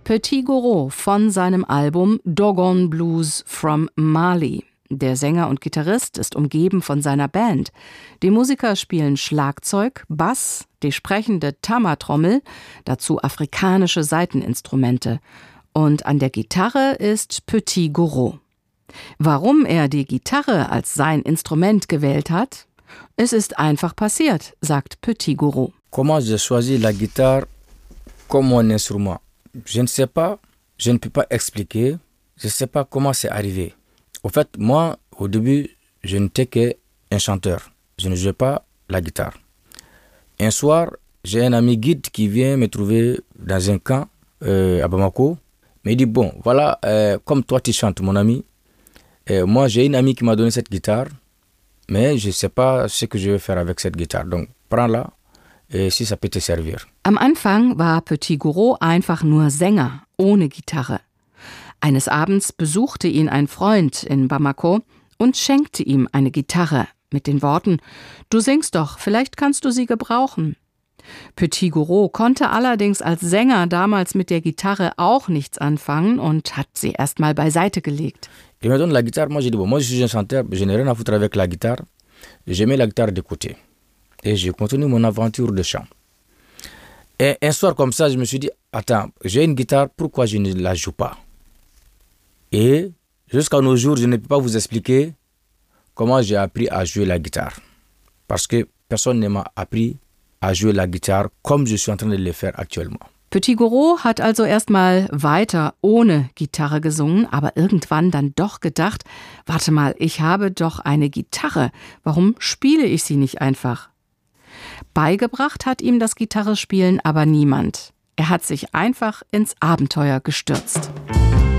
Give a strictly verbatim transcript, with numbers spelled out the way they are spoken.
Petit Goro von seinem Album Dogon Blues from Mali. Der Sänger und Gitarrist ist umgeben von seiner Band. Die Musiker spielen Schlagzeug, Bass, die sprechende Tama-Trommel, dazu afrikanische Saiteninstrumente. Und an der Gitarre ist Petit Goro. Warum er die Gitarre als sein Instrument gewählt hat? Es ist einfach passiert, sagt Petit Goro. Comment j'ai choisi la guitare comme mon instrument? Je ne sais pas, je ne peux pas expliquer, je ne sais pas comment c'est arrivé. Au fait, moi, au début, je n'étais qu'un chanteur. Je ne jouais pas la guitare. Un soir, j'ai un ami guide qui vient me trouver dans un camp euh, à Bamako. Mais il dit, bon, voilà, euh, comme toi tu chantes, mon ami, euh, moi j'ai une amie qui m'a donné cette guitare, mais je ne sais pas ce que je vais faire avec cette guitare. Donc, prends-la, et si ça peut te servir. Am Anfang war Petit Goro einfach nur Sänger, ohne Gitarre. Eines Abends besuchte ihn ein Freund in Bamako und schenkte ihm eine Gitarre mit den Worten: »Du singst doch, vielleicht kannst du sie gebrauchen.« Petit Goro konnte allerdings als Sänger damals mit der Gitarre auch nichts anfangen und hat sie erst mal beiseite gelegt. Il me donne la guitare, moi j'ai dit, bon, moi je suis un chanteur, je n'ai rien à foutre avec la guitare. Je mets la guitare de côté et je continue mon aventure de chant. Et un soir comme ça, je me suis dit, attends, j'ai une guitare, pourquoi je ne la joue pas? Et jusqu'à nos jours, je ne peux pas vous expliquer comment j'ai appris à jouer la guitare. Parce que personne ne m'a appris à jouer la guitare comme je suis en train de le faire actuellement. Petit Goro hat also erstmal weiter ohne Gitarre gesungen, aber irgendwann dann doch gedacht, warte mal, ich habe doch eine Gitarre, warum spiele ich sie nicht einfach? Beigebracht hat ihm das Gitarrespielen aber niemand. Er hat sich einfach ins Abenteuer gestürzt.